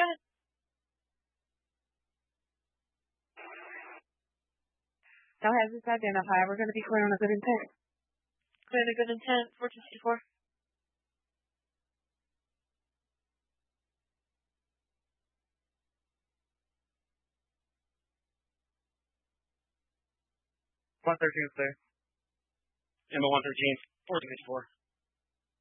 Go ahead. No hazards identified. We're going to be clear on a good intent. Clear on a good intent. 1464. Clear. Emma 113, 1464.